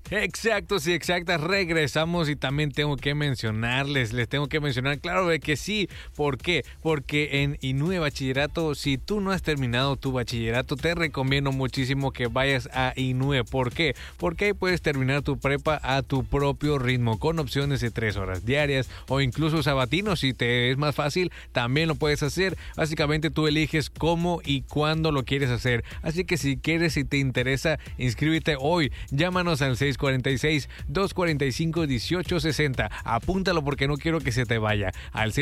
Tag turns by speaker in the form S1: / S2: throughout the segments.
S1: Exactos y exactas, regresamos y también les tengo que mencionar, claro de que sí. ¿Por qué? Porque en Inúe Bachillerato, si tú no has terminado tu bachillerato, te recomiendo muchísimo que vayas a Inúe. ¿Por qué? Porque ahí puedes terminar tu prepa a tu propio ritmo, con opciones de 3 horas diarias o incluso sabatinos. Si te es más fácil, también lo puedes hacer. Básicamente tú eliges cómo y cuándo lo quieres hacer. Así que si quieres, si te interesa, inscríbete hoy. Llámanos al 646-245-1860. Apúntalo porque no quiero que se te vaya. Al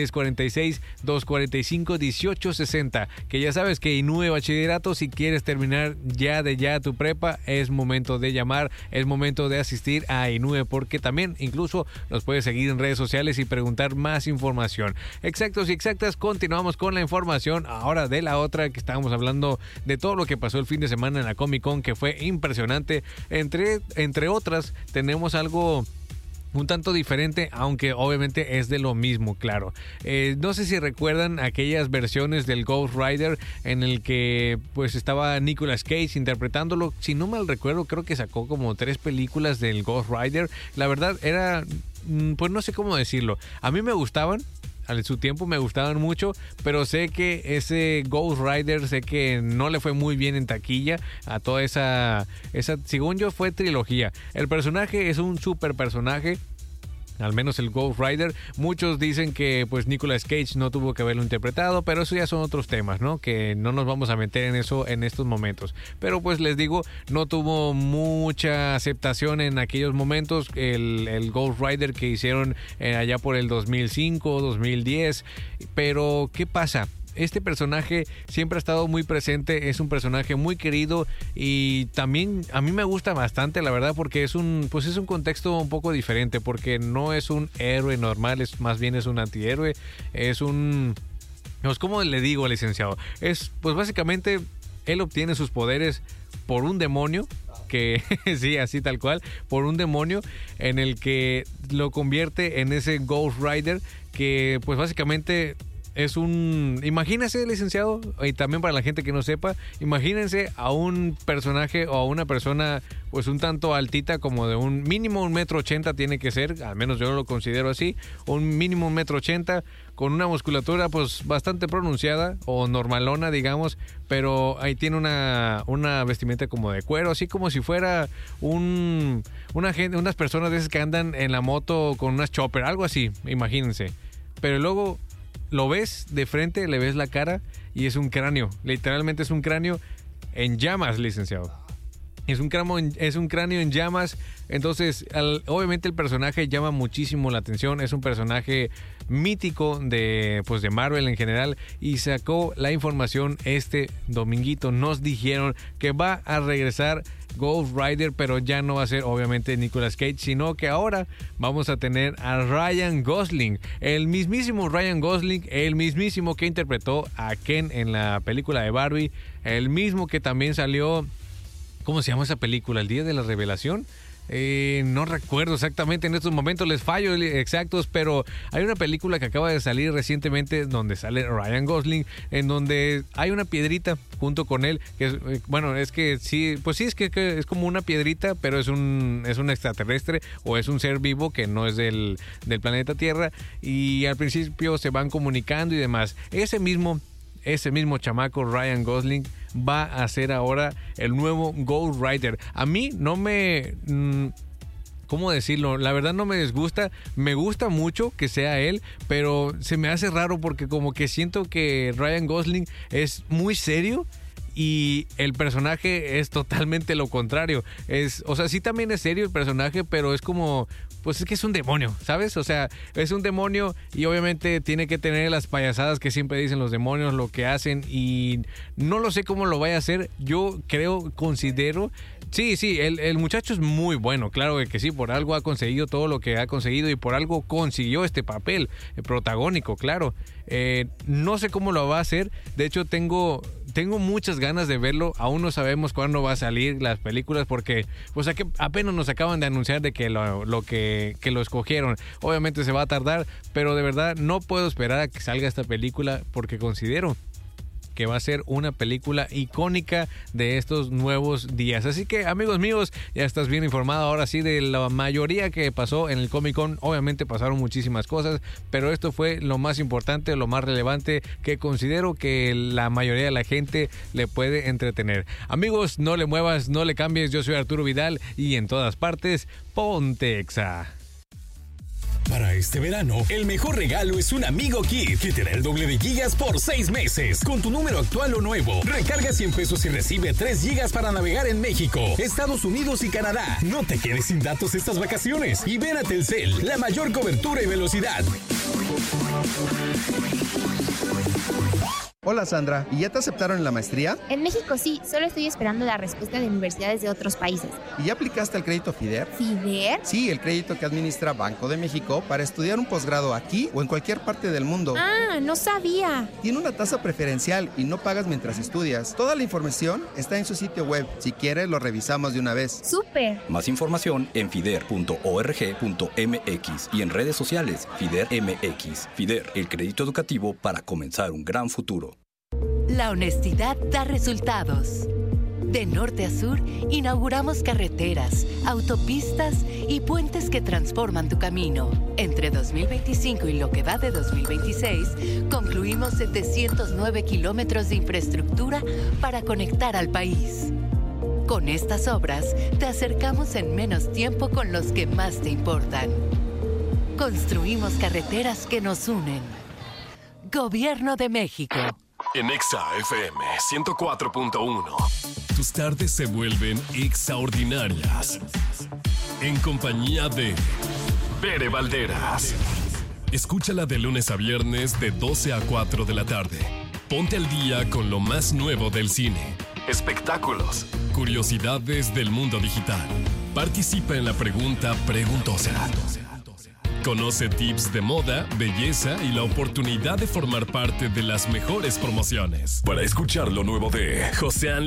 S1: 646-245-1860. Que ya sabes que Inúe Bachillerato, si quieres terminar ya tu prepa, es momento de llamar, es momento de asistir a Inúe, porque también incluso nos puedes seguir en redes sociales y preguntar más información. Exactos y exactas, continuamos con la información ahora de la otra, que estábamos hablando de todo lo que pasó el fin de semana en la Comic Con, que fue impresionante. Entre otras, tenemos algo un tanto diferente, aunque obviamente es de lo mismo, claro. No sé si recuerdan aquellas versiones del Ghost Rider en el que pues estaba Nicolas Cage interpretándolo. Si no mal recuerdo, creo que sacó como 3 películas del Ghost Rider. La verdad era, pues no sé cómo decirlo. A mí me gustaban. En su tiempo me gustaban mucho, pero sé que ese Ghost Rider, sé que no le fue muy bien en taquilla a toda esa según yo fue trilogía. El personaje es un super personaje, al menos el Ghost Rider. Muchos dicen que pues Nicolas Cage no tuvo que haberlo interpretado, pero eso ya son otros temas, ¿no? Que no nos vamos a meter en eso en estos momentos. Pero pues les digo, no tuvo mucha aceptación en aquellos momentos el Ghost Rider que hicieron allá por el 2005, 2010. Pero ¿qué pasa? Este personaje siempre ha estado muy presente, es un personaje muy querido y también a mí me gusta bastante, la verdad, porque es un contexto un poco diferente, porque no es un héroe normal, más bien es un antihéroe, ¿cómo le digo, licenciado? Pues básicamente él obtiene sus poderes por un demonio, que sí, así tal cual, por un demonio en el que lo convierte en ese Ghost Rider, que pues básicamente imagínense, licenciado, y también para la gente que no sepa, imagínense a un personaje o a una persona pues un tanto altita, como de un mínimo 1,80 m tiene que ser, al menos yo lo considero así, un mínimo 1,80 m, con una musculatura pues bastante pronunciada o normalona, digamos, pero ahí tiene una vestimenta como de cuero, así como si fuera unas personas de esas que andan en la moto con unas chopper, algo así, imagínense. Pero luego lo ves de frente, le ves la cara y es un cráneo. Literalmente es un cráneo en llamas, licenciado. Es un cráneo en llamas. Entonces, obviamente el personaje llama muchísimo la atención. Es un personaje mítico de Marvel en general. Y sacó la información este dominguito. Nos dijeron que va a regresar Ghost Rider, pero ya no va a ser obviamente Nicolas Cage, sino que ahora vamos a tener a Ryan Gosling, el mismísimo Ryan Gosling, el mismísimo que interpretó a Ken en la película de Barbie, el mismo que también salió, ¿cómo se llama esa película? ¿El Día de la Revelación? No recuerdo exactamente en estos momentos, les fallo exactos, pero hay una película que acaba de salir recientemente donde sale Ryan Gosling, en donde hay una piedrita junto con él, que es como una piedrita, pero es un extraterrestre o es un ser vivo que no es del planeta Tierra, y al principio se van comunicando y demás. Ese mismo chamaco, Ryan Gosling, va a ser ahora el nuevo Ghost Rider. A mí no me... ¿cómo decirlo? La verdad no me disgusta. Me gusta mucho que sea él, pero se me hace raro porque como que siento que Ryan Gosling es muy serio y el personaje es totalmente lo contrario. Sí también es serio el personaje, pero es como... pues es que es un demonio, ¿sabes? O sea, es un demonio y obviamente tiene que tener las payasadas que siempre dicen los demonios, lo que hacen, y no lo sé cómo lo vaya a hacer. Yo considero... Sí, el muchacho es muy bueno, claro que sí, por algo ha conseguido todo lo que ha conseguido y por algo consiguió este papel protagónico, claro. No sé cómo lo va a hacer, de hecho tengo muchas ganas de verlo. Aún no sabemos cuándo va a salir las películas porque pues apenas nos acaban de anunciar de que que lo escogieron. Obviamente se va a tardar, pero de verdad no puedo esperar a que salga esta película porque considero que va a ser una película icónica de estos nuevos días. Así que, amigos míos, ya estás bien informado ahora sí de la mayoría que pasó en el Comic Con. Obviamente pasaron muchísimas cosas, pero esto fue lo más importante, lo más relevante que considero que la mayoría de la gente le puede entretener. Amigos, no le muevas, no le cambies. Yo soy Arturo Vidal y en todas partes, ponte Exa.
S2: Para este verano, el mejor regalo es un Amigo Kit que te da el doble de gigas por 6 meses. Con tu número actual o nuevo, recarga 100 pesos y recibe 3 gigas para navegar en México, Estados Unidos y Canadá. No te quedes sin datos estas vacaciones y ven a Telcel, la mayor cobertura y velocidad.
S3: Hola Sandra, ¿y ya te aceptaron en la maestría?
S4: En México sí, solo estoy esperando la respuesta de universidades de otros países.
S3: ¿Y ya aplicaste al crédito FIDER?
S4: ¿FIDER?
S3: Sí, el crédito que administra Banco de México para estudiar un posgrado aquí o en cualquier parte del mundo.
S4: Ah, no sabía.
S3: Tiene una tasa preferencial y no pagas mientras estudias. Toda la información está en su sitio web. Si quieres, lo revisamos de una vez.
S4: ¡Súper!
S5: Más información en fider.org.mx y en redes sociales FIDER MX. FIDER, el crédito educativo para comenzar un gran futuro.
S6: La honestidad da resultados. De norte a sur, inauguramos carreteras, autopistas y puentes que transforman tu camino. Entre 2025 y lo que va de 2026, concluimos 709 kilómetros de infraestructura para conectar al país. Con estas obras, te acercamos en menos tiempo con los que más te importan. Construimos carreteras que nos unen. Gobierno de México.
S7: En Exa FM 104.1.
S2: Tus tardes se vuelven extraordinarias. En compañía de
S7: Bere Valderas.
S2: Escúchala de lunes a viernes de 12 a 4 de la tarde. Ponte al día con lo más nuevo del cine,
S7: Espectáculos.
S2: curiosidades del mundo digital. Participa en la pregunta preguntosa. Conoce tips de moda, belleza y la oportunidad de formar parte de las mejores promociones.
S7: Para escuchar lo nuevo de
S2: José